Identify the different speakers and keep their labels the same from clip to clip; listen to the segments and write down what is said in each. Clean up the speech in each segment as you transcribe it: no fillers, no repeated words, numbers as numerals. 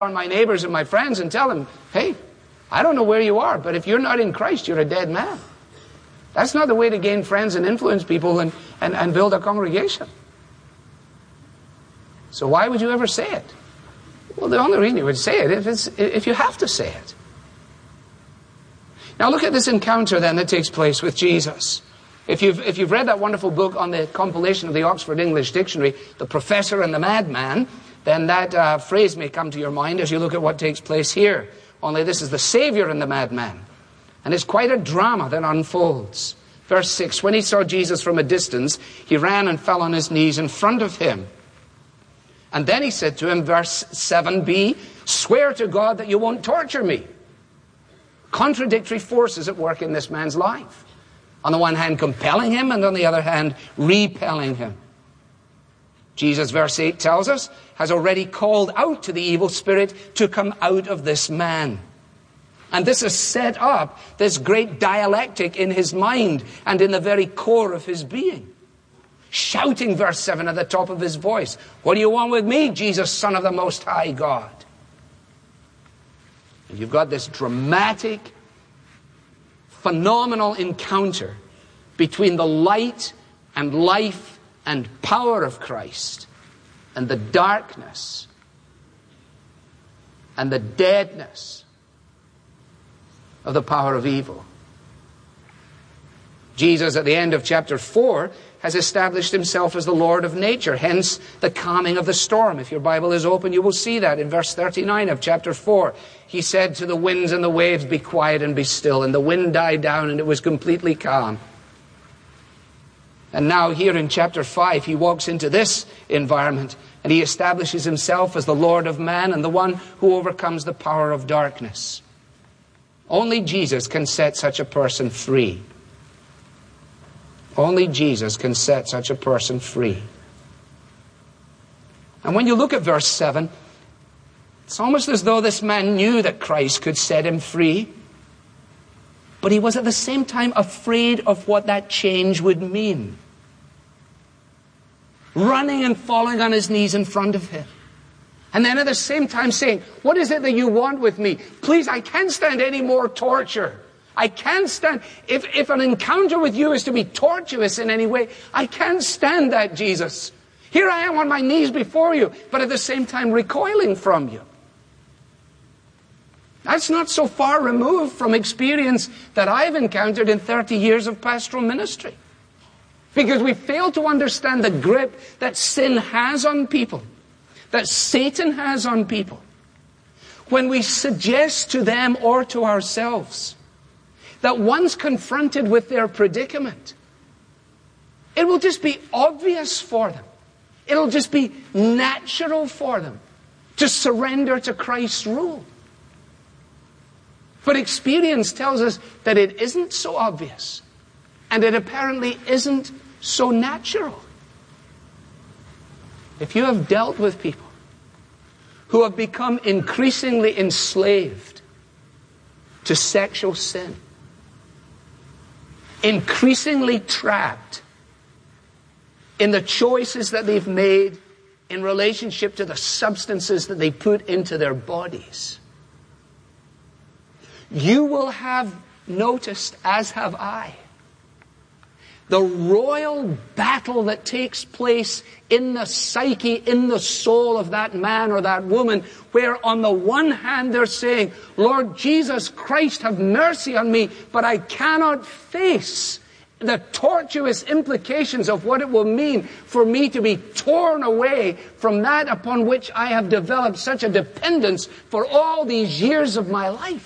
Speaker 1: on my neighbors and my friends and tell them, hey, I don't know where you are, but if you're not in Christ, you're a dead man. That's not the way to gain friends and influence people and build a congregation. So why would you ever say it? Well, the only reason you would say it if you have to say it. Now look at this encounter then that takes place with Jesus. If you've read that wonderful book on the compilation of the Oxford English Dictionary, The Professor and the Madman, then that phrase may come to your mind as you look at what takes place here. Only this is the Savior and the madman. And it's quite a drama that unfolds. Verse 6, when he saw Jesus from a distance, he ran and fell on his knees in front of him. And then he said to him, verse 7b, swear to God that you won't torture me. Contradictory forces at work in this man's life. On the one hand, compelling him, and on the other hand, repelling him. Jesus, verse 8 tells us, has already called out to the evil spirit to come out of this man. And this has set up this great dialectic in his mind and in the very core of his being. Shouting, verse 7, at the top of his voice, what do you want with me, Jesus, Son of the Most High God? And you've got this dramatic, phenomenal encounter between the light and life and power of Christ and the darkness and the deadness of the power of evil. Jesus, at the end of chapter 4, has established himself as the Lord of nature, hence the calming of the storm. If your Bible is open, you will see that in verse 39 of chapter 4. He said to the winds and the waves, be quiet and be still. And the wind died down and it was completely calm. And now here in chapter 5, he walks into this environment and he establishes himself as the Lord of man and the one who overcomes the power of darkness. Only Jesus can set such a person free. Only Jesus can set such a person free. And when you look at verse 7, it's almost as though this man knew that Christ could set him free, but he was at the same time afraid of what that change would mean. Running and falling on his knees in front of him. And then at the same time saying, what is it that you want with me? Please, I can't stand any more torture. I can't stand, if an encounter with you is to be tortuous in any way, I can't stand that, Jesus. Here I am on my knees before you, but at the same time recoiling from you. That's not so far removed from experience that I've encountered in 30 years of pastoral ministry. Because we fail to understand the grip that sin has on people, that Satan has on people. When we suggest to them or to ourselves that once confronted with their predicament, it will just be obvious for them. It'll just be natural for them to surrender to Christ's rule. But experience tells us that it isn't so obvious, and it apparently isn't so natural. If you have dealt with people who have become increasingly enslaved to sexual sin, increasingly trapped in the choices that they've made in relationship to the substances that they put into their bodies, you will have noticed, as have I, the royal battle that takes place in the psyche, in the soul of that man or that woman, where on the one hand they're saying, Lord Jesus Christ, have mercy on me, but I cannot face the tortuous implications of what it will mean for me to be torn away from that upon which I have developed such a dependence for all these years of my life.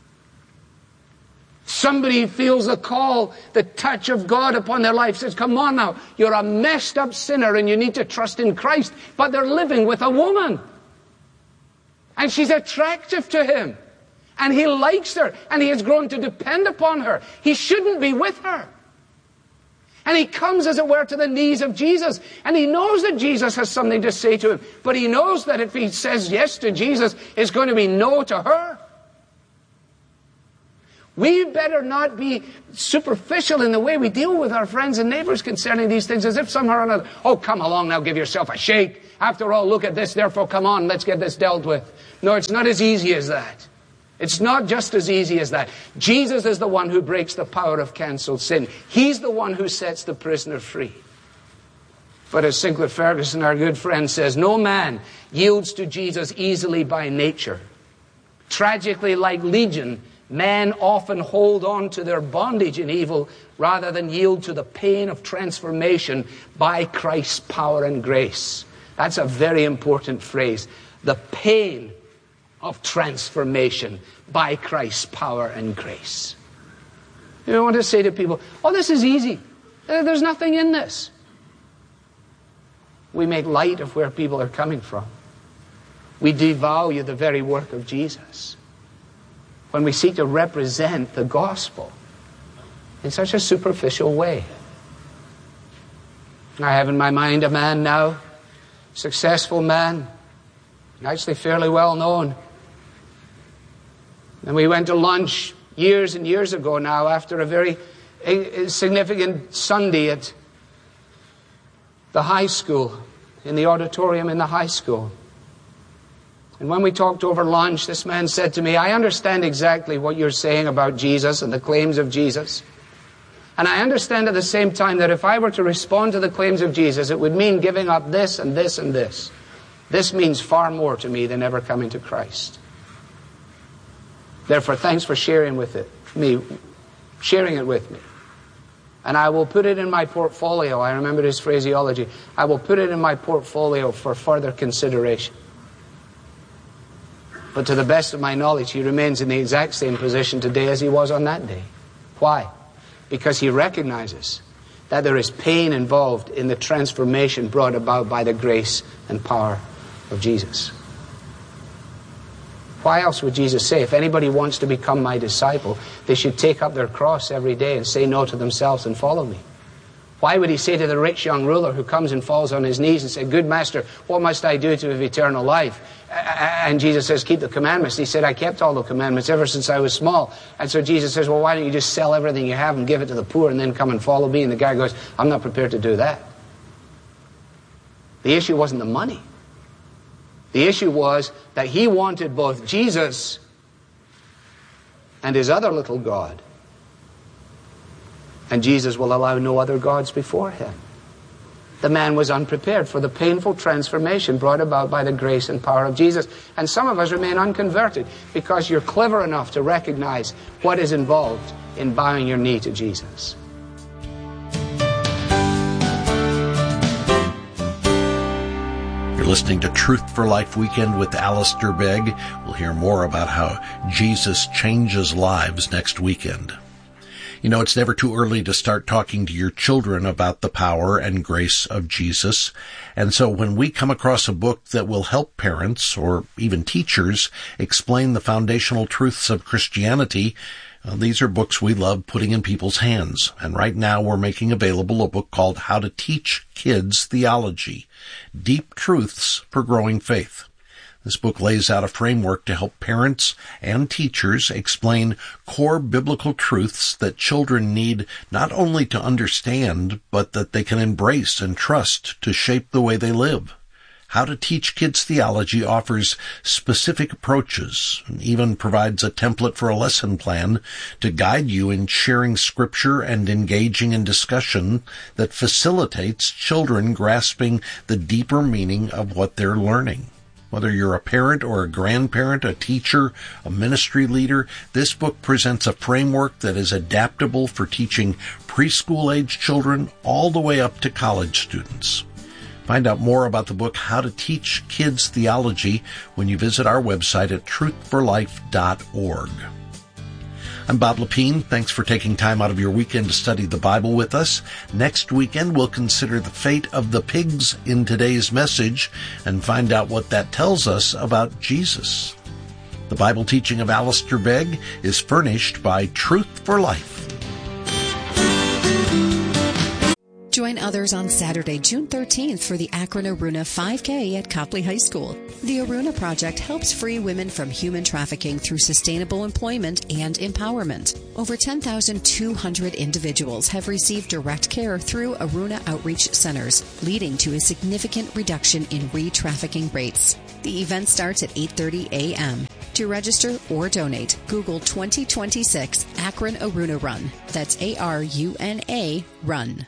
Speaker 1: Somebody feels the call, the touch of God upon their life, says, come on now, you're a messed up sinner and you need to trust in Christ. But they're living with a woman. And she's attractive to him. And he likes her. And he has grown to depend upon her. He shouldn't be with her. And he comes, as it were, to the knees of Jesus. And he knows that Jesus has something to say to him. But he knows that if he says yes to Jesus, it's going to be no to her. We better not be superficial in the way we deal with our friends and neighbors concerning these things, as if somehow or another, oh, come along now, give yourself a shake. after all, look at this, therefore come on, let's get this dealt with. No, it's not as easy as that. It's not just as easy as that. Jesus is the one who breaks the power of cancelled sin. He's the one who sets the prisoner free. But as Sinclair Ferguson, our good friend, says, no man yields to Jesus easily by nature. Tragically, like Legion, men often hold on to their bondage in evil rather than yield to the pain of transformation by Christ's power and grace. That's a very important phrase. The pain of transformation by Christ's power and grace. You don't want to say to people, oh, this is easy. There's nothing in this. We make light of where people are coming from. We devalue the very work of Jesus when we seek to represent the gospel in such a superficial way. I have in my mind a man now, successful man, actually fairly well known. And we went to lunch years and years ago now after a very significant Sunday at the high school, in the auditorium in the high school. And when we talked over lunch, this man said to me, I understand exactly what you're saying about Jesus and the claims of Jesus. And I understand at the same time that if I were to respond to the claims of Jesus, it would mean giving up this and this and this. This means far more to me than ever coming to Christ. Therefore, thanks for sharing it with me. And I will put it in my portfolio. I remember his phraseology. I will put it in my portfolio for further consideration. But to the best of my knowledge, he remains in the exact same position today as he was on that day. Why? Because he recognizes that there is pain involved in the transformation brought about by the grace and power of Jesus. Why else would Jesus say, if anybody wants to become my disciple, they should take up their cross every day and say no to themselves and follow me? Why would he say to the rich young ruler who comes and falls on his knees and say, good master, what must I do to have eternal life? And Jesus says, keep the commandments. He said, I kept all the commandments ever since I was small. And so Jesus says, well, why don't you just sell everything you have and give it to the poor and then come and follow me? And the guy goes, I'm not prepared to do that. The issue wasn't the money. The issue was that he wanted both Jesus and his other little god. And Jesus will allow no other gods before him. The man was unprepared for the painful transformation brought about by the grace and power of Jesus. And some of us remain unconverted because you're clever enough to recognize what is involved in bowing your knee to Jesus.
Speaker 2: You're listening to Truth for Life Weekend with Alistair Begg. We'll hear more about how Jesus changes lives next weekend. You know, it's never too early to start talking to your children about the power and grace of Jesus. And so when we come across a book that will help parents or even teachers explain the foundational truths of Christianity, these are books we love putting in people's hands. And right now we're making available a book called How to Teach Kids Theology: Deep Truths for Growing Faith. This book lays out a framework to help parents and teachers explain core biblical truths that children need not only to understand, but that they can embrace and trust to shape the way they live. How to Teach Kids Theology offers specific approaches and even provides a template for a lesson plan to guide you in sharing scripture and engaging in discussion that facilitates children grasping the deeper meaning of what they're learning. Whether you're a parent or a grandparent, a teacher, a ministry leader, this book presents a framework that is adaptable for teaching preschool-age children all the way up to college students. Find out more about the book How to Teach Kids Theology when you visit our website at truthforlife.org. I'm Bob Lepine. Thanks for taking time out of your weekend to study the Bible with us. Next weekend, we'll consider the fate of the pigs in today's message and find out what that tells us about Jesus. The Bible teaching of Alistair Begg is furnished by Truth for Life.
Speaker 3: Join others on Saturday, June 13th for the Akron Aruna 5K at Copley High School. The Aruna Project helps free women from human trafficking through sustainable employment and empowerment. Over 10,200 individuals have received direct care through Aruna Outreach Centers, leading to a significant reduction in re-trafficking rates. The event starts at 8:30 a.m. To register or donate, Google 2026 Akron Aruna Run. That's ARUNA Run.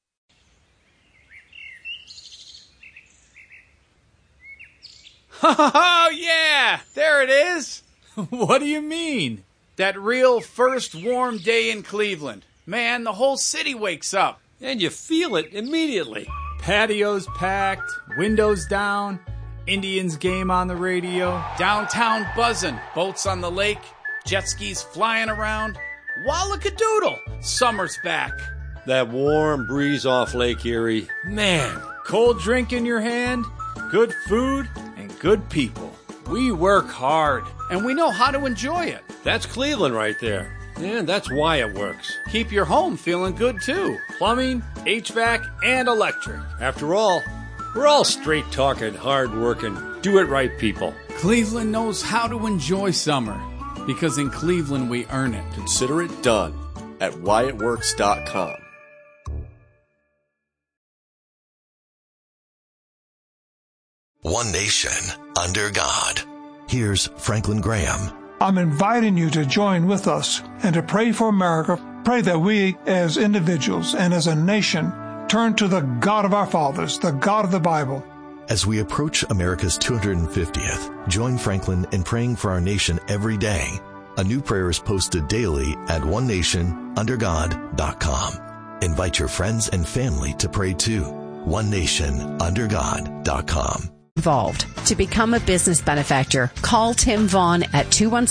Speaker 4: Oh, yeah! There it is! What do you mean? That real first warm day in Cleveland. Man, the whole city wakes up.
Speaker 5: And you feel it immediately.
Speaker 4: Patios packed, windows down, Indians game on the radio, downtown buzzing, boats on the lake, jet skis flying around. Wallakadoodle! Summer's back.
Speaker 5: That warm breeze off Lake Erie. Man.
Speaker 4: Cold drink in your hand, good food, and good people. We work hard, and we know how to enjoy it.
Speaker 5: That's Cleveland right there. And that's why it works.
Speaker 4: Keep your home feeling good, too. Plumbing, HVAC, and electric.
Speaker 5: After all, we're all straight-talking, hard-working, do-it-right people.
Speaker 4: Cleveland knows how to enjoy summer, because in Cleveland we earn it.
Speaker 6: Consider it done at whyitworks.com.
Speaker 7: One nation, under God. Here's Franklin Graham.
Speaker 8: I'm inviting you to join with us and to pray for America. Pray that we, as individuals and as a nation, turn to the God of our fathers, the God of the Bible.
Speaker 7: As we approach America's 250th, join Franklin in praying for our nation every day. A new prayer is posted daily at onenationundergod.com. Invite your friends and family to pray too. onenationundergod.com.
Speaker 3: Involved. To become a business benefactor, call Tim Vaughn at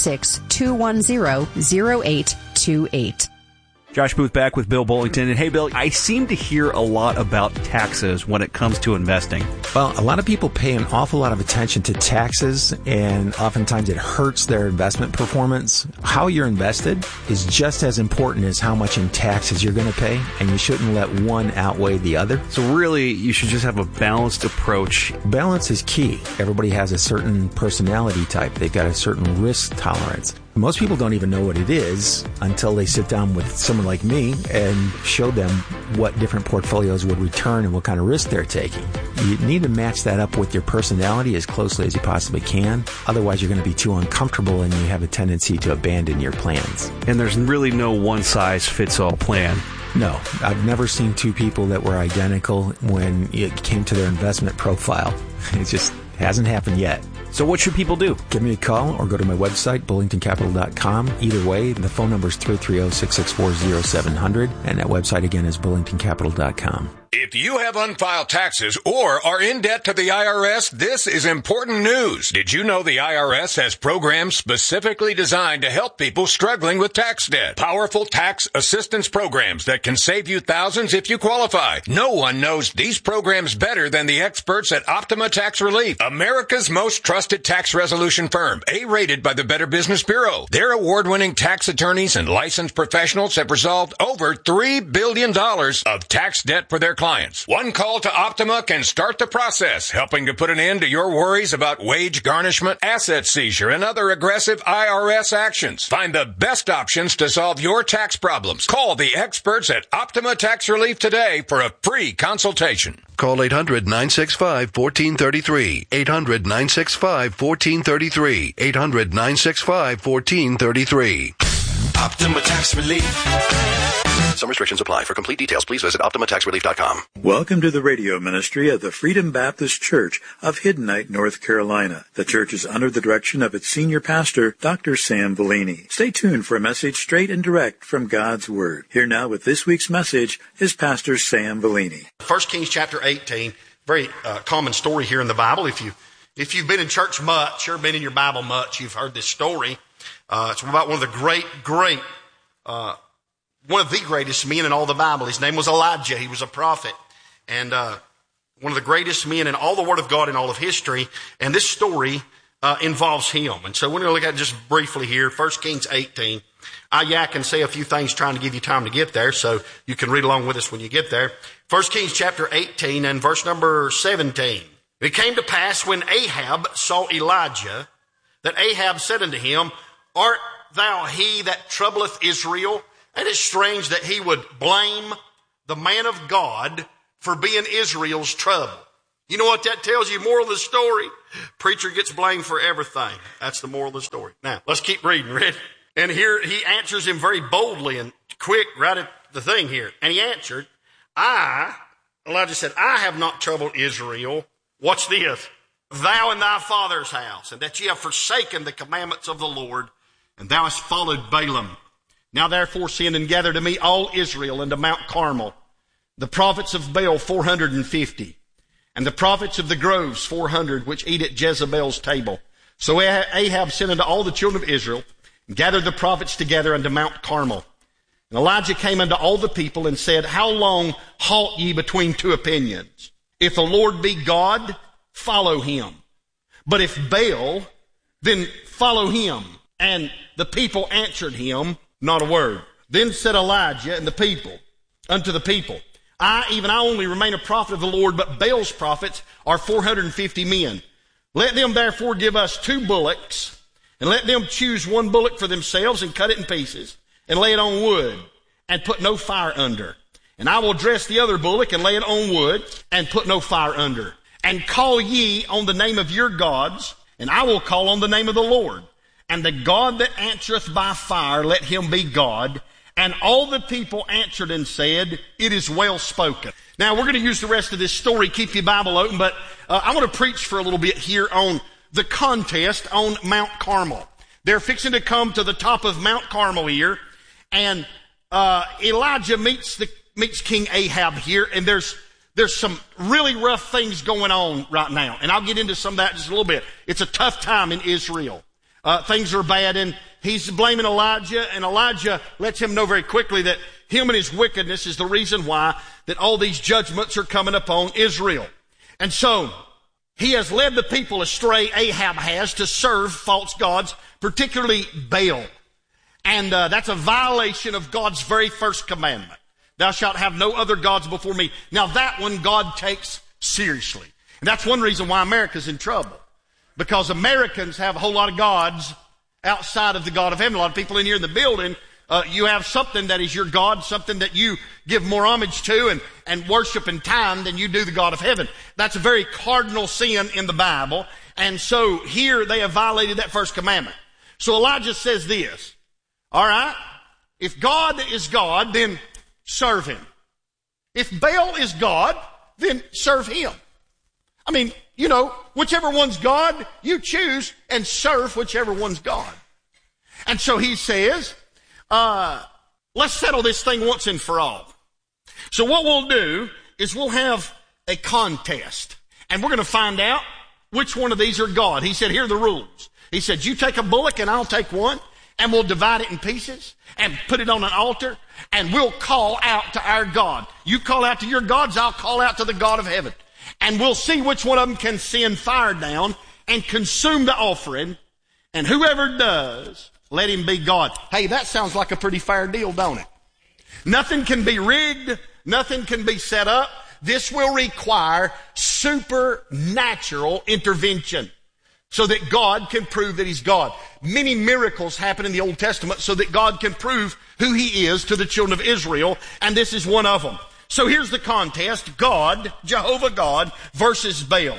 Speaker 3: 216-210-0828.
Speaker 9: Josh Booth back with Bill Bullington. And hey, Bill, I seem to hear a lot about taxes when it comes to investing.
Speaker 10: Well, a lot of people pay an awful lot of attention to taxes, and oftentimes it hurts their investment performance. How you're invested is just as important as how much in taxes you're going to pay, and you shouldn't let one outweigh the other.
Speaker 9: So really, you should just have a balanced approach.
Speaker 10: Balance is key. Everybody has a certain personality type. They've got a certain risk tolerance. Most people don't even know what it is until they sit down with someone like me and show them what different portfolios would return and what kind of risk they're taking. You need to match that up with your personality as closely as you possibly can. Otherwise, you're going to be too uncomfortable and you have a tendency to abandon your plans.
Speaker 9: And there's really no one-size-fits-all plan.
Speaker 10: No, I've never seen two people that were identical when it came to their investment profile. It just hasn't happened yet.
Speaker 9: So what should people do?
Speaker 10: Give me a call or go to my website, bullingtoncapital.com. Either way, the phone number is 330-664-0700, and that website again is bullingtoncapital.com.
Speaker 11: If you have unfiled taxes or are in debt to the IRS, this is important news. Did you know the IRS has programs specifically designed to help people struggling with tax debt? Powerful tax assistance programs that can save you thousands if you qualify. No one knows these programs better than the experts at Optima Tax Relief, America's most trusted tax resolution firm, A-rated by the Better Business Bureau. Their award-winning tax attorneys and licensed professionals have resolved over $3 billion of tax debt for their clients. One call to Optima can start the process, helping to put an end to your worries about wage garnishment, asset seizure, and other aggressive IRS actions. Find the best options to solve your tax problems. Call the experts at Optima Tax Relief today for a free consultation.
Speaker 12: Call 800-965-1433. 800-965-1433. 800-965-1433.
Speaker 7: Optima Tax Relief. Some restrictions apply. For complete details, please visit OptimaTaxRelief.com.
Speaker 13: Welcome to the radio ministry of the Freedom Baptist Church of Hiddenite, North Carolina. The church is under the direction of its senior pastor, Dr. Sam Bellini. Stay tuned for a message straight and direct from God's Word. Here now with this week's message is Pastor Sam Bellini.
Speaker 14: 1 Kings chapter 18, very common story here in the Bible. If you've been in church much or been in your Bible much, you've heard this story. It's about one of the one of the greatest men in all the Bible. His name was Elijah. He was a prophet. And one of the greatest men in all the Word of God in all of history. And this story involves him. And so we're going to look at it just briefly here. 1 Kings 18. I yak and say a few things trying to give you time to get there, so you can read along with us when you get there. 1 Kings chapter 18 and verse number 17. It came to pass when Ahab saw Elijah, that Ahab said unto him, Art thou he that troubleth Israel? And it's strange that he would blame the man of God for being Israel's trouble. You know what that tells you? Moral of the story? Preacher gets blamed for everything. That's the moral of the story. Now, let's keep reading. Ready? And here he answers him very boldly and quick right at the thing here. And he answered, Elijah said, I have not troubled Israel. Watch this. Thou and thy father's house, and that ye have forsaken the commandments of the Lord, and thou hast followed Balaam. Now therefore send and gather to me all Israel unto Mount Carmel, the prophets of Baal 450, and the prophets of the groves 400, which eat at Jezebel's table. So Ahab sent unto all the children of Israel, and gathered the prophets together unto Mount Carmel. And Elijah came unto all the people and said, How long halt ye between two opinions? If the Lord be God, follow him. But if Baal, then follow him. And the people answered him not a word. Then said Elijah and the people unto the people, I only remain a prophet of the Lord, but Baal's prophets are 450 men. Let them therefore give us 2 bullocks, and let them choose 1 bullock for themselves, and cut it in pieces, and lay it on wood, and put no fire under. And I will dress the other bullock, and lay it on wood, and put no fire under. And call ye on the name of your gods, and I will call on the name of the Lord. And the God that answereth by fire, let him be God. And all the people answered and said, It is well spoken. Now, we're going to use the rest of this story. Keep your Bible open, but I want to preach for a little bit here on the contest on Mount Carmel. They're fixing to come to the top of Mount Carmel here, and Elijah meets King Ahab here, and there's some really rough things going on right now, and I'll get into some of that in just a little bit. It's a tough time in Israel. Things are bad, and he's blaming Elijah, and Elijah lets him know very quickly that him and his wickedness is the reason why that all these judgments are coming upon Israel. And so, he has led the people astray, Ahab has, to serve false gods, particularly Baal. And that's a violation of God's very first commandment. Thou shalt have no other gods before me. Now that one God takes seriously. And that's one reason why America's in trouble. Because Americans have a whole lot of gods outside of the God of heaven. A lot of people in here in the building, you have something that is your God, something that you give more homage to and worship in time than you do the God of heaven. That's a very cardinal sin in the Bible. And so here they have violated that first commandment. So Elijah says this, all right, if God is God, then serve him. If Baal is God, then serve him. I mean, you know, whichever one's God, you choose and serve whichever one's God. And so he says, let's settle this thing once and for all. So what we'll do is we'll have a contest, and we're going to find out which one of these are God. He said, here are the rules. He said, you take a bullock and I'll take one, and we'll divide it in pieces and put it on an altar, and we'll call out to our God. You call out to your gods, I'll call out to the God of heaven. And we'll see which one of them can send fire down and consume the offering. And whoever does, let him be God. Hey, that sounds like a pretty fair deal, don't it? Nothing can be rigged. Nothing can be set up. This will require supernatural intervention so that God can prove that he's God. Many miracles happen in the Old Testament so that God can prove who he is to the children of Israel. And this is one of them. So here's the contest, God, Jehovah God, versus Baal.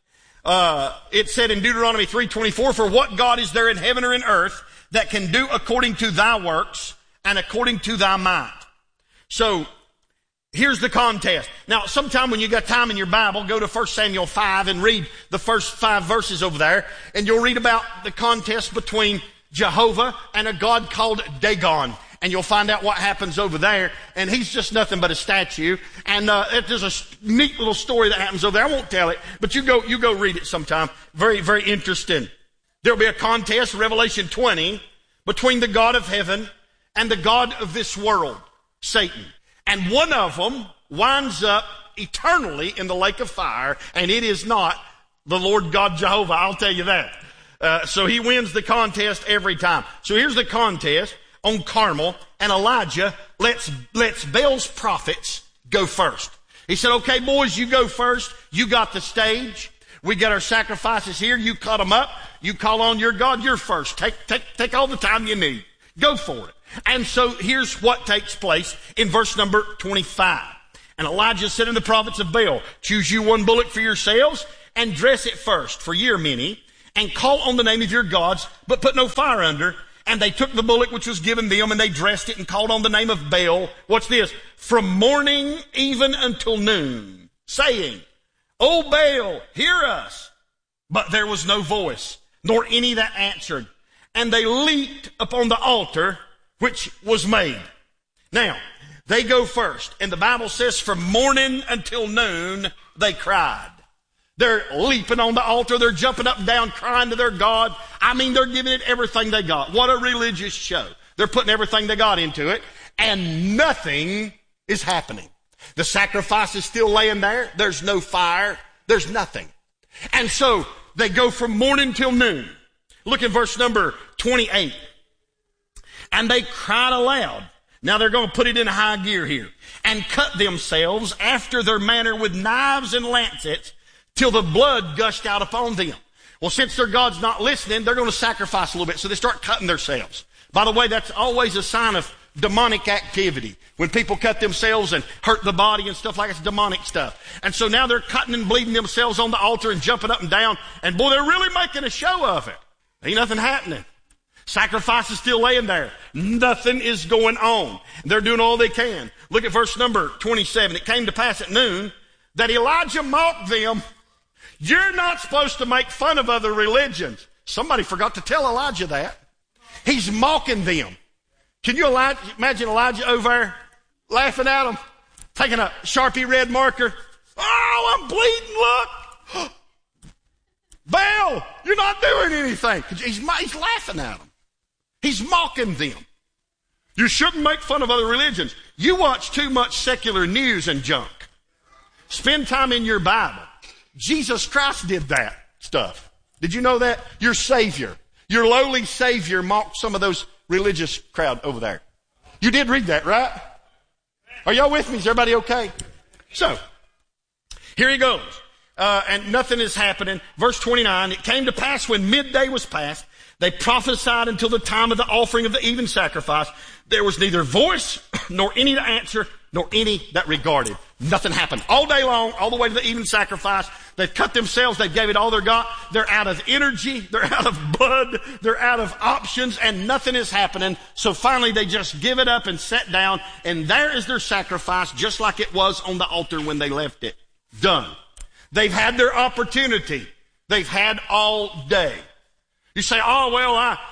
Speaker 14: It said in Deuteronomy 3:24, for what God is there in heaven or in earth that can do according to thy works and according to thy might? So here's the contest. Now, sometime when you got time in your Bible, go to 1 Samuel 5 and read the first 5 verses over there, and you'll read about the contest between Jehovah and a god called Dagon. And you'll find out what happens over there. And he's just nothing but a statue. And there's a neat little story that happens over there. I won't tell it, but you go read it sometime. Very, very interesting. There'll be a contest, Revelation 20, between the God of heaven and the God of this world, Satan. And one of them winds up eternally in the lake of fire, and it is not the Lord God Jehovah, I'll tell you that. So he wins the contest every time. So here's the contest. on Carmel, and Elijah lets Baal's prophets go first. He said, okay, boys, you go first. You got the stage. We got our sacrifices here. You cut them up. You call on your God. You're first. Take all the time you need. Go for it. And so here's what takes place in verse number 25. And Elijah said to the prophets of Baal, choose you one bullock for yourselves and dress it first, for ye are many, and call on the name of your gods, but put no fire under. And they took the bullock which was given them, and they dressed it and called on the name of Baal. What's this? From morning even until noon, saying, O Baal, hear us. But there was no voice, nor any that answered. And they leaped upon the altar which was made. Now, they go first. And the Bible says from morning until noon, they cried. They're leaping on the altar. They're jumping up and down, crying to their God. I mean, they're giving it everything they got. What a religious show. They're putting everything they got into it, and nothing is happening. The sacrifice is still laying there. There's no fire. There's nothing. And so they go from morning till noon. Look at verse number 28. And they cried aloud. Now they're going to put it in high gear here. And cut themselves after their manner with knives and lancets, till the blood gushed out upon them. Well, since their God's not listening, they're going to sacrifice a little bit. So they start cutting themselves. By the way, that's always a sign of demonic activity. When people cut themselves and hurt the body and stuff like that, it's demonic stuff. And so now they're cutting and bleeding themselves on the altar and jumping up and down. And boy, they're really making a show of it. Ain't nothing happening. Sacrifice is still laying there. Nothing is going on. They're doing all they can. Look at verse number 27. It came to pass at noon that Elijah mocked them. You're not supposed to make fun of other religions. Somebody forgot to tell Elijah that. He's mocking them. Can you imagine Elijah over there laughing at them, taking a Sharpie red marker? Oh, I'm bleeding, look. Baal, you're not doing anything. He's laughing at them. He's mocking them. You shouldn't make fun of other religions. You watch too much secular news and junk. Spend time in your Bible. Jesus Christ did that stuff. Did you know that? Your Savior, your lowly Savior mocked some of those religious crowd over there. You did read that, right? Are y'all with me? Is everybody okay? So, here he goes. And nothing is happening. Verse 29, it came to pass when midday was past, they prophesied until the time of the offering of the even sacrifice. There was neither voice, nor any to answer, nor any that regarded. Nothing happened. All day long, all the way to the even sacrifice. They've cut themselves. They gave it all they got. They're out of energy. They're out of blood. They're out of options, and nothing is happening. So finally, they just give it up and sit down, and there is their sacrifice, just like it was on the altar when they left it. Done. They've had their opportunity. They've had all day. You say, oh, well,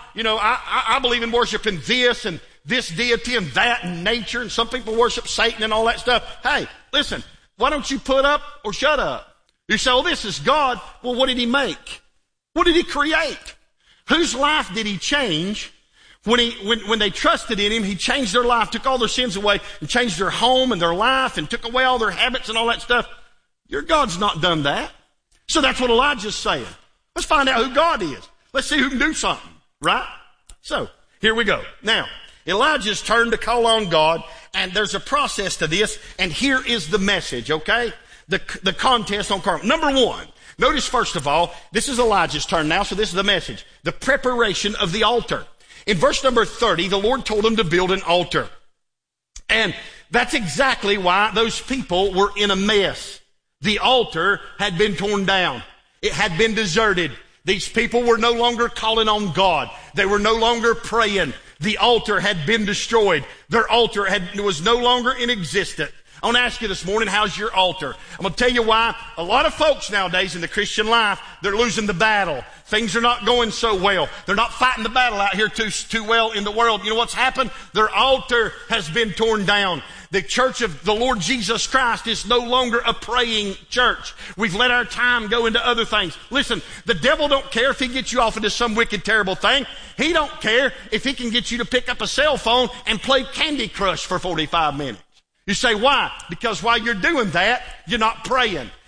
Speaker 14: I believe in worshiping this and this deity and that and nature, and some people worship Satan and all that stuff. Hey, listen, why don't you put up or shut up? You say, oh, this is God. Well, what did he make? What did he create? Whose life did he change? When they trusted in him, he changed their life, took all their sins away, and changed their home and their life, and took away all their habits and all that stuff. Your God's not done that. So that's what Elijah's saying. Let's find out who God is. Let's see who can do something, right? So, here we go. Now, Elijah's turned to call on God, and there's a process to this, and here is the message, okay? The contest on Carmel. Number one, notice first of all, this is Elijah's turn now, so this is the message. The preparation of the altar. In verse number 30, the Lord told him to build an altar. And that's exactly why those people were in a mess. The altar had been torn down. It had been deserted. These people were no longer calling on God. They were no longer praying. The altar had been destroyed. Their altar was no longer in existence. I want to ask you this morning, how's your altar? I'm going to tell you why. A lot of folks nowadays in the Christian life, they're losing the battle. Things are not going so well. They're not fighting the battle out here too well in the world. You know what's happened? Their altar has been torn down. The church of the Lord Jesus Christ is no longer a praying church. We've let our time go into other things. Listen, the devil don't care if he gets you off into some wicked, terrible thing. He don't care if he can get you to pick up a cell phone and play Candy Crush for 45 minutes. You say, why? Because while you're doing that, you're not praying.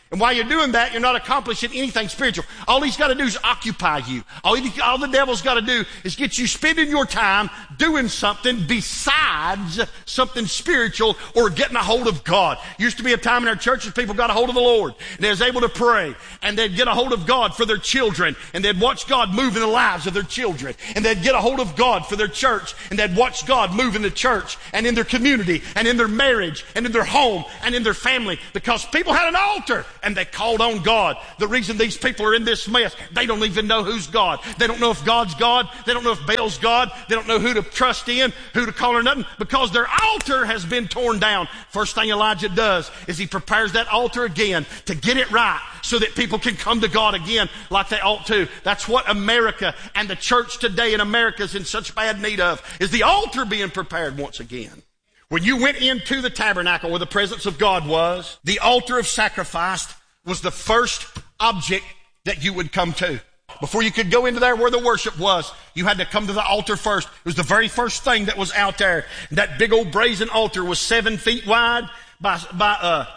Speaker 14: And while you're doing that, you're not accomplishing anything spiritual. All he's got to do is occupy you. All the devil's got to do is get you spending your time doing something besides something spiritual or getting a hold of God. Used to be a time in our churches people got a hold of the Lord and they was able to pray and they'd get a hold of God for their children and they'd watch God move in the lives of their children and they'd get a hold of God for their church and they'd watch God move in the church and in their community and in their marriage and in their home and in their family because people had an altar and they called on God. The reason these people are in this mess, they don't even know who's God. They don't know if God's God. They don't know if Baal's God. They don't know who to trust in, who to call or nothing, because their altar has been torn down. First thing Elijah does is he prepares that altar again to get it right so that people can come to God again like they ought to. That's what America and the church today in America is in such bad need of, is the altar being prepared once again. When you went into the tabernacle where the presence of God was, the altar of sacrifice was the first object that you would come to. Before you could go into there where the worship was, you had to come to the altar first. It was the very first thing that was out there. And that big old brazen altar was 7 feet wide by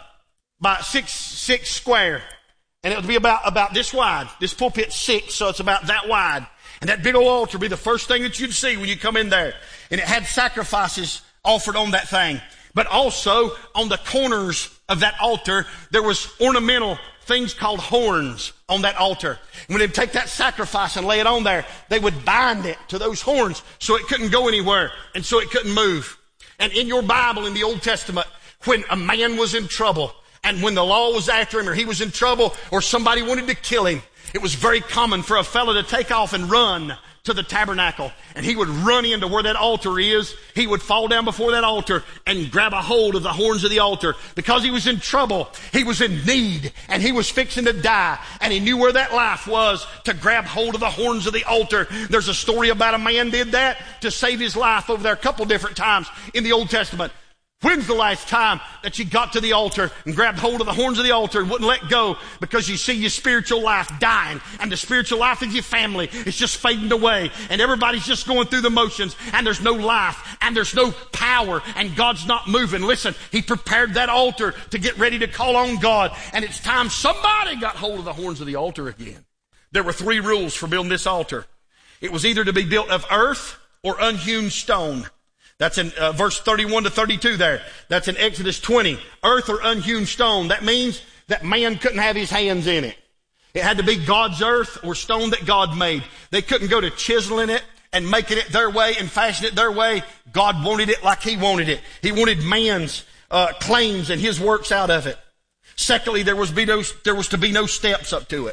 Speaker 14: 6 square. And it would be about this wide. This pulpit's 6, so it's about that wide. And that big old altar would be the first thing that you'd see when you come in there. And it had sacrifices offered on that thing. But also on the corners of that altar, there was ornamental things called horns on that altar. And when they'd take that sacrifice and lay it on there, they would bind it to those horns so it couldn't go anywhere and so it couldn't move. And in your Bible, in the Old Testament, when a man was in trouble and when the law was after him or he was in trouble or somebody wanted to kill him, it was very common for a fellow to take off and run to the tabernacle, and he would run into where that altar is. He would fall down before that altar and grab a hold of the horns of the altar because he was in trouble. He was in need and he was fixing to die, and he knew where that life was to grab hold of the horns of the altar. There's a story about a man did that to save his life over there a couple different times in the Old Testament. When's the last time that you got to the altar and grabbed hold of the horns of the altar and wouldn't let go because you see your spiritual life dying and the spiritual life of your family is just fading away and everybody's just going through the motions and there's no life and there's no power and God's not moving? Listen, he prepared that altar to get ready to call on God, and it's time somebody got hold of the horns of the altar again. There were 3 rules for building this altar. It was either to be built of earth or unhewn stone. That's in verse 31 to 32 there. That's in Exodus 20. Earth or unhewn stone. That means that man couldn't have his hands in it. It had to be God's earth or stone that God made. They couldn't go to chiseling it and making it their way and fashion it their way. God wanted it like he wanted it. He wanted man's claims and his works out of it. Secondly, there was to be no steps up to it.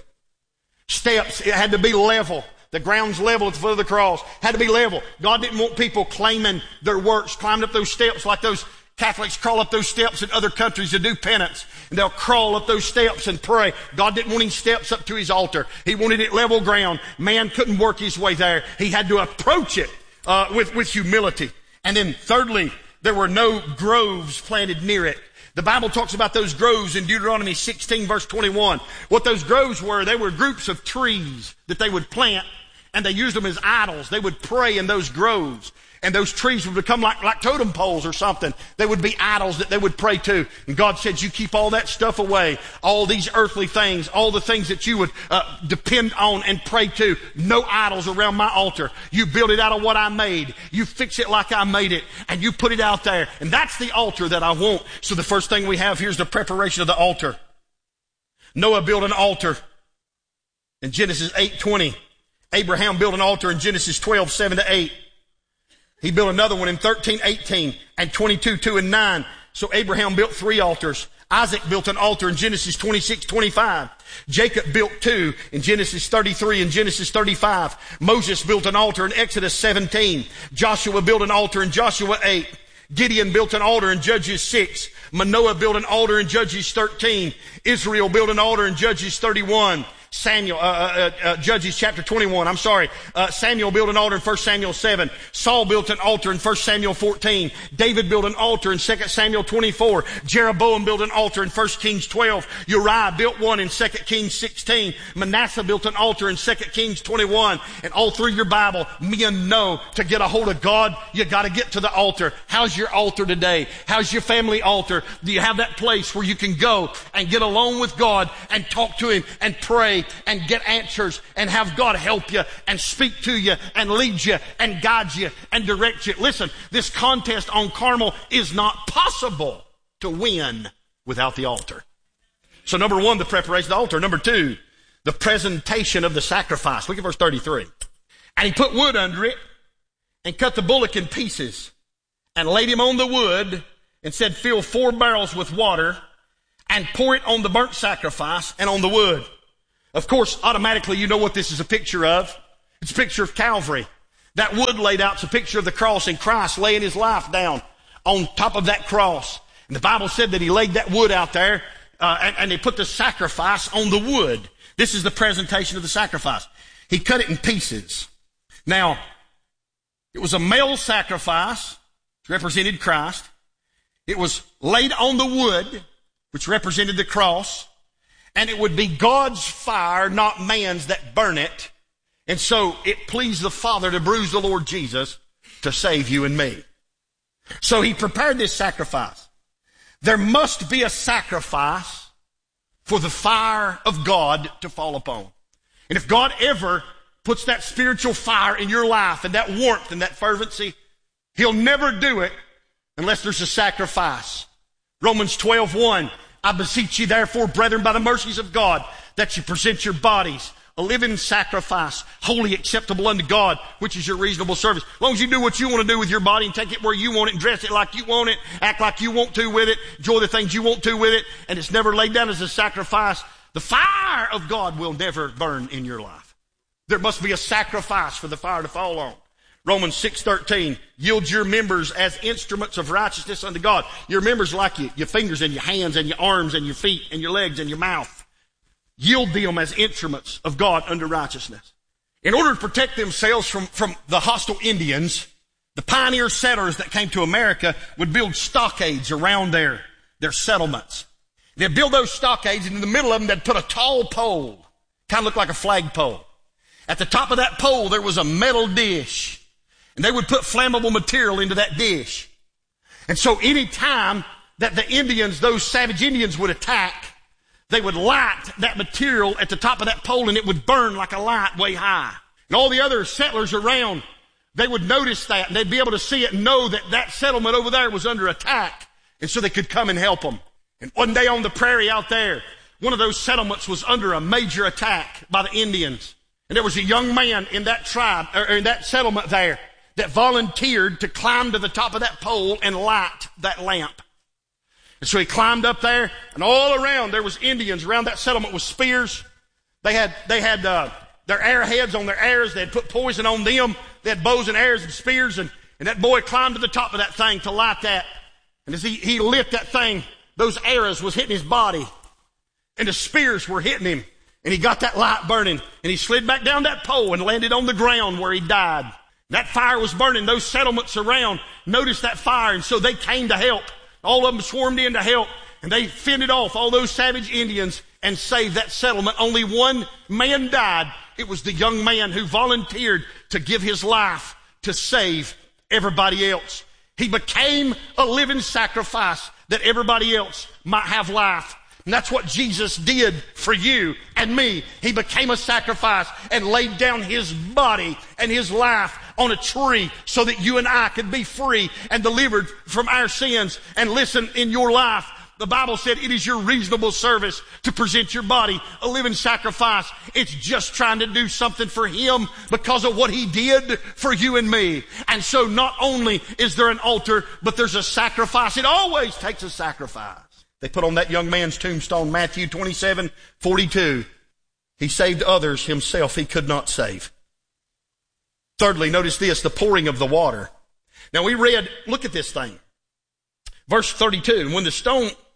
Speaker 14: Steps, it had to be level. The ground's level at the foot of the cross. Had to be level. God didn't want people claiming their works, climbing up those steps like those Catholics crawl up those steps in other countries to do penance. And they'll crawl up those steps and pray. God didn't want any steps up to his altar. He wanted it level ground. Man couldn't work his way there. He had to approach it with humility. And then thirdly, there were no groves planted near it. The Bible talks about those groves in Deuteronomy 16 verse 21. What those groves were, they were groups of trees that they would plant, and they used them as idols. They would pray in those groves, and those trees would become like totem poles or something. They would be idols that they would pray to. And God said, you keep all that stuff away, all these earthly things, all the things that you would depend on and pray to. No idols around my altar. You build it out of what I made. You fix it like I made it, and you put it out there. And that's the altar that I want. So the first thing we have here is the preparation of the altar. Noah built an altar in Genesis 8:20. Abraham built an altar in Genesis 12:7-8. He built another one in 13:18 and 22:2 and 9. So Abraham built 3 altars. Isaac built an altar in Genesis 26:25. Jacob built 2 in Genesis 33 and Genesis 35. Moses built an altar in Exodus 17. Joshua built an altar in Joshua 8. Gideon built an altar in Judges 6. Manoah built an altar in Judges 13. Israel built an altar in Judges 31. Judges chapter 21. Samuel built an altar in 1 Samuel 7. Saul built an altar in 1 Samuel 14. David built an altar in 2 Samuel 24. Jeroboam built an altar in 1 Kings 12. Uriah built one in 2 Kings 16. Manasseh built an altar in 2 Kings 21. And all through your Bible, men know to get a hold of God, you got to get to the altar. How's your altar today? How's your family altar? Do you have that place where you can go and get alone with God and talk to Him and pray and get answers and have God help you and speak to you and lead you and guide you and direct you? Listen, this contest on Carmel is not possible to win without the altar. So number one, the preparation of the altar. Number two, the presentation of the sacrifice. Look at verse 33. And he put wood under it and cut the bullock in pieces and laid him on the wood and said, fill 4 barrels with water and pour it on the burnt sacrifice and on the wood. Of course, automatically you know what this is a picture of. It's a picture of Calvary. That wood laid out is a picture of the cross and Christ laying His life down on top of that cross. And the Bible said that He laid that wood out there and He put the sacrifice on the wood. This is the presentation of the sacrifice. He cut it in pieces. Now, it was a male sacrifice, which represented Christ. It was laid on the wood, which represented the cross. And it would be God's fire, not man's, that burn it. And so it pleased the Father to bruise the Lord Jesus to save you and me. So He prepared this sacrifice. There must be a sacrifice for the fire of God to fall upon. And if God ever puts that spiritual fire in your life and that warmth and that fervency, He'll never do it unless there's a sacrifice. Romans 12:1. I beseech you, therefore, brethren, by the mercies of God, that you present your bodies a living sacrifice, wholly acceptable unto God, which is your reasonable service. As long as you do what you want to do with your body and take it where you want it and dress it like you want it, act like you want to with it, enjoy the things you want to with it, and it's never laid down as a sacrifice, the fire of God will never burn in your life. There must be a sacrifice for the fire to fall on. Romans 6:13, yield your members as instruments of righteousness unto God. Your members like your fingers and your hands and your arms and your feet and your legs and your mouth. Yield them as instruments of God unto righteousness. In order to protect themselves from the hostile Indians, the pioneer settlers that came to America would build stockades around their settlements. They'd build those stockades, and in the middle of them they'd put a tall pole, kind of looked like a flagpole. At the top of that pole there was a metal dish. And they would put flammable material into that dish. And so any time that the Indians, those savage Indians would attack, they would light that material at the top of that pole and it would burn like a light way high. And all the other settlers around, they would notice that and they'd be able to see it and know that that settlement over there was under attack. And so they could come and help them. And one day on the prairie out there, one of those settlements was under a major attack by the Indians. And there was a young man in that tribe, or in that settlement there, that volunteered to climb to the top of that pole and light that lamp. And so he climbed up there, and all around there was Indians around that settlement with spears. They had their arrowheads on their arrows. They had put poison on them. They had bows and arrows and spears, and that boy climbed to the top of that thing to light that. And as he lit that thing, those arrows was hitting his body, and the spears were hitting him, and he got that light burning, and he slid back down that pole and landed on the ground where he died. That fire was burning. Those settlements around noticed that fire, and so they came to help. All of them swarmed in to help, and they fended off all those savage Indians and saved that settlement. Only one man died. It was the young man who volunteered to give his life to save everybody else. He became a living sacrifice that everybody else might have life. And that's what Jesus did for you and me. He became a sacrifice and laid down His body and His life on a tree so that you and I could be free and delivered from our sins. And listen, in your life, the Bible said it is your reasonable service to present your body a living sacrifice. It's just trying to do something for Him because of what He did for you and me. And so not only is there an altar, but there's a sacrifice. It always takes a sacrifice. They put on that young man's tombstone, Matthew 27:42. He saved others, Himself He could not save. Thirdly, notice this, the pouring of the water. Now we read, look at this thing. Verse 32, when the stone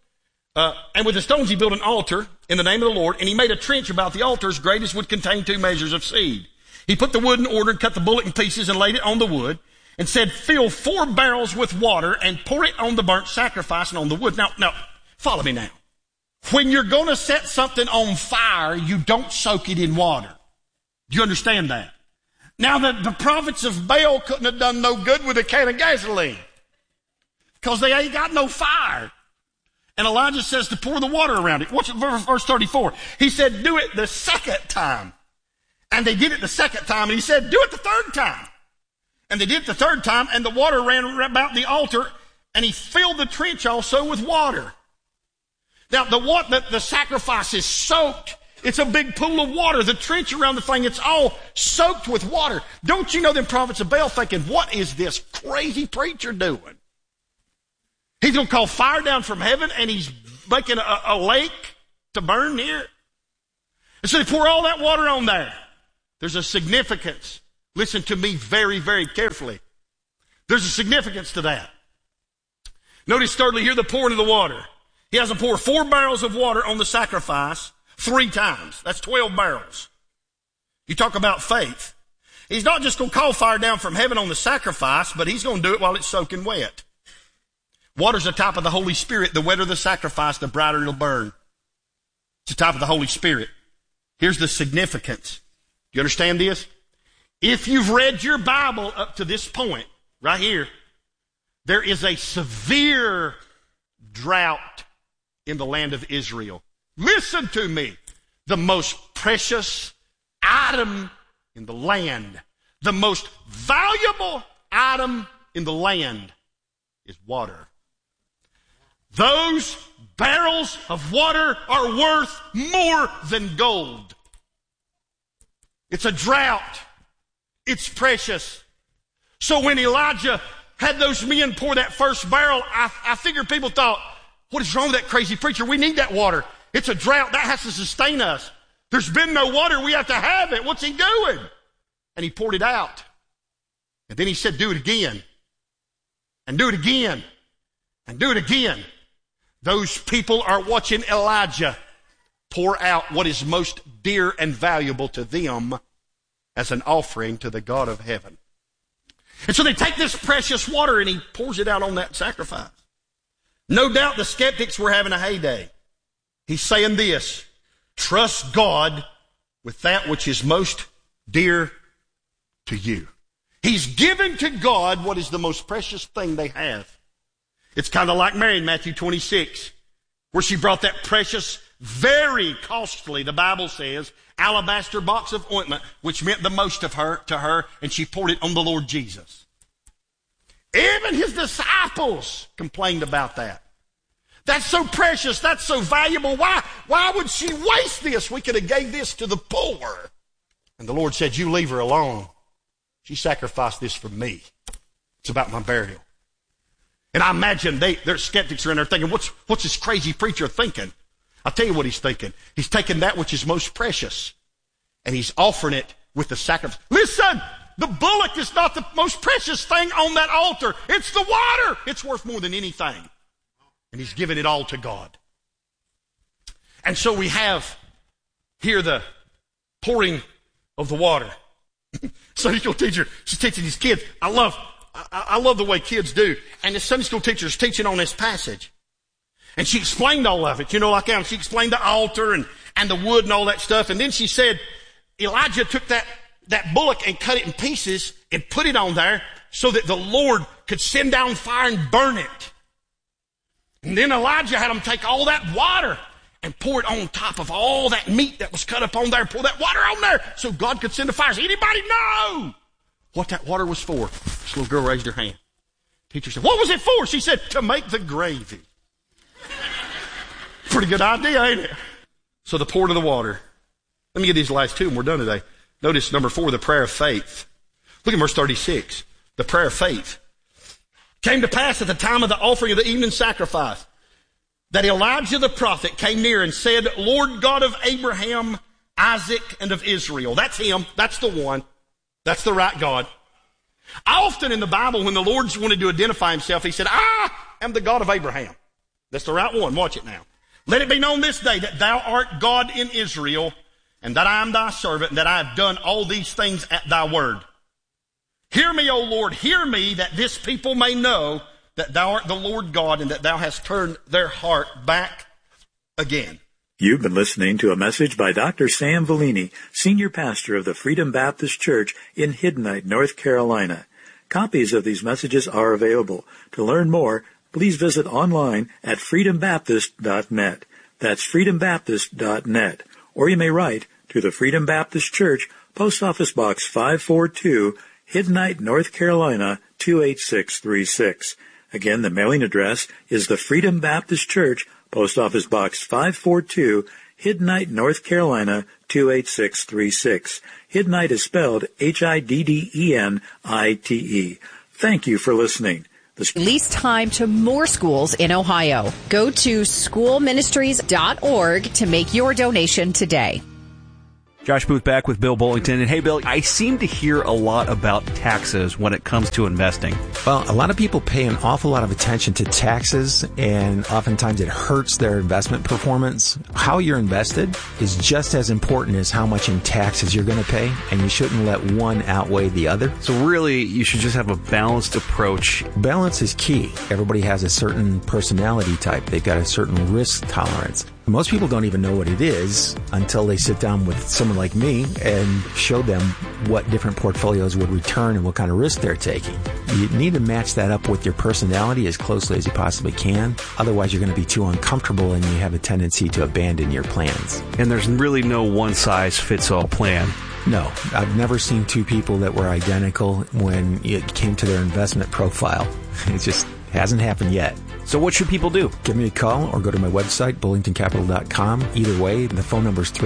Speaker 14: And with the stones he built an altar in the name of the Lord, and he made a trench about the altar as great as would contain 2 measures of seed. He put the wood in order and cut the bullock in pieces and laid it on the wood and said, fill 4 barrels with water and pour it on the burnt sacrifice and on the wood. Now, follow me now. When you're going to set something on fire, you don't soak it in water. Do you understand that? Now, the prophets of Baal couldn't have done no good with a can of gasoline because they ain't got no fire. And Elijah says to pour the water around it. Watch verse 34. He said, do it the second time. And they did it the second time. And he said, do it the third time. And they did it the third time. And the water ran about the altar. And he filled the trench also with water. Now, the sacrifice is soaked. It's a big pool of water. The trench around the thing, it's all soaked with water. Don't you know them prophets of Baal thinking, what is this crazy preacher doing? He's going to call fire down from heaven and he's making a lake to burn here. And so they pour all that water on there. There's a significance. Listen to me very, very carefully. There's a significance to that. Notice thirdly here the pouring of the water. He has to pour 4 barrels of water on the sacrifice 3 times. That's 12 barrels. You talk about faith. He's not just going to call fire down from heaven on the sacrifice, but he's going to do it while it's soaking wet. Water's the type of the Holy Spirit. The wetter the sacrifice, the brighter it'll burn. It's the type of the Holy Spirit. Here's the significance. Do you understand this? If you've read your Bible up to this point, right here, there is a severe drought in the land of Israel. Listen to me. The most precious item in the land, the most valuable item in the land is water. Those barrels of water are worth more than gold. It's a drought. It's precious. So when Elijah had those men pour that first barrel, I figured people thought, what is wrong with that crazy preacher? We need that water. It's a drought. That has to sustain us. There's been no water. We have to have it. What's he doing? And he poured it out. And then he said, do it again. And do it again. And do it again. Those people are watching Elijah pour out what is most dear and valuable to them as an offering to the God of heaven. And so they take this precious water and he pours it out on that sacrifice. No doubt the skeptics were having a heyday. He's saying this, trust God with that which is most dear to you. He's given to God what is the most precious thing they have. It's kind of like Mary in Matthew 26, where she brought that precious, very costly, the Bible says, alabaster box of ointment, which meant the most of her to her, and she poured it on the Lord Jesus. Even his disciples complained about that. That's so precious, that's so valuable. Why would she waste this? We could have gave this to the poor. And the Lord said, you leave her alone. She sacrificed this for me. It's about my burial. And I imagine their skeptics are in there thinking, what's this crazy preacher thinking? I'll tell you what he's thinking. He's taking that which is most precious and he's offering it with the sacrifice. Listen, the bullock is not the most precious thing on that altar. It's the water. It's worth more than anything. And he's given it all to God. And so we have here the pouring of the water. Sunday school teacher, she's teaching these kids. I love the way kids do. And the Sunday school teacher is teaching on this passage. And she explained all of it. You know, like she explained the altar and the wood and all that stuff. And then she said, Elijah took that bullock and cut it in pieces and put it on there so that the Lord could send down fire and burn it. And then Elijah had them take all that water and pour it on top of all that meat that was cut up on there. Pour that water on there so God could send the fire. Does anybody know what that water was for? This little girl raised her hand. Teacher said, what was it for? She said, to make the gravy. Pretty good idea, ain't it? So the pouring of the water. Let me get these last two and we're done today. Notice number 4, the prayer of faith. Look at verse 36. The prayer of faith. Came to pass at the time of the offering of the evening sacrifice that Elijah the prophet came near and said, Lord God of Abraham, Isaac, and of Israel. That's him. That's the one. That's the right God. Often in the Bible, when the Lord wanted to identify himself, he said, I am the God of Abraham. That's the right one. Watch it now. Let it be known this day that thou art God in Israel, and that I am thy servant, and that I have done all these things at thy word. Hear me, O Lord, hear me, that this people may know that thou art the Lord God, and that thou hast turned their heart back again.
Speaker 13: You've been listening to a message by Dr. Sam Vellini, Senior Pastor of the Freedom Baptist Church in Hiddenite, North Carolina. Copies of these messages are available. To learn more, please visit online at freedombaptist.net. That's freedombaptist.net. Or you may write to the Freedom Baptist Church, Post Office Box 542, Hiddenite, North Carolina, 28636. Again, the mailing address is the Freedom Baptist Church, Post Office Box 542, Hiddenite, North Carolina, 28636. Hiddenite is spelled Hiddenite. Thank you for listening.
Speaker 12: Release time to more schools in Ohio. Go to schoolministries.org to make your donation today.
Speaker 9: Josh Booth back with Bill Bullington. And hey, Bill, I seem to hear a lot about taxes when it comes to investing.
Speaker 10: Well, a lot of people pay an awful lot of attention to taxes, and oftentimes it hurts their investment performance. How you're invested is just as important as how much in taxes you're going to pay, and you shouldn't let one outweigh the other.
Speaker 9: So really, you should just have a balanced approach.
Speaker 10: Balance is key. Everybody has a certain personality type. They've got a certain risk tolerance. Most people don't even know what it is until they sit down with someone like me and show them what different portfolios would return and what kind of risk they're taking. You need to match that up with your personality as closely as you possibly can. Otherwise, you're going to be too uncomfortable and you have a tendency to abandon your plans.
Speaker 9: And there's really no one-size-fits-all plan.
Speaker 10: No, I've never seen two people that were identical when it came to their investment profile. It just hasn't happened yet.
Speaker 9: So what should people do?
Speaker 10: Give me a call or go to my website, bullingtoncapital.com. Either way, the phone number is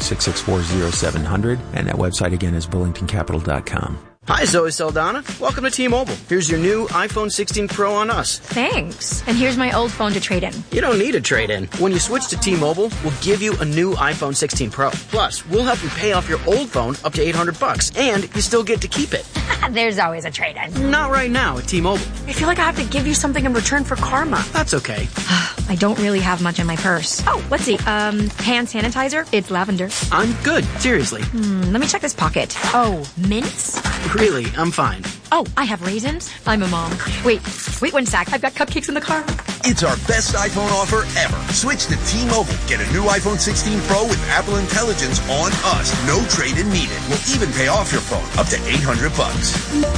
Speaker 10: 330-664-0700, and that website again is bullingtoncapital.com.
Speaker 15: Hi, Zoe Saldana. Welcome to T-Mobile. Here's your new iPhone 16 Pro on us.
Speaker 16: Thanks. And here's my old phone to trade in.
Speaker 15: You don't need a trade-in. When you switch to T-Mobile, we'll give you a new iPhone 16 Pro. Plus, we'll help you pay off your old phone up to $800, and you still get to keep it.
Speaker 16: There's always a trade-in.
Speaker 15: Not right now at T-Mobile.
Speaker 16: I feel like I have to give you something in return for karma.
Speaker 15: That's okay.
Speaker 16: I don't really have much in my purse. Oh, let's see. Hand sanitizer. It's lavender.
Speaker 15: I'm good. Seriously.
Speaker 16: Let me check this pocket. Oh, mints?
Speaker 15: Really, I'm fine.
Speaker 16: Oh, I have raisins. I'm a mom. Wait 1 sec. I've got cupcakes in the car.
Speaker 17: It's our best iPhone offer ever. Switch to T-Mobile. Get a new iPhone 16 Pro with Apple Intelligence on us. No trade-in needed. We'll even pay off your phone up to $800.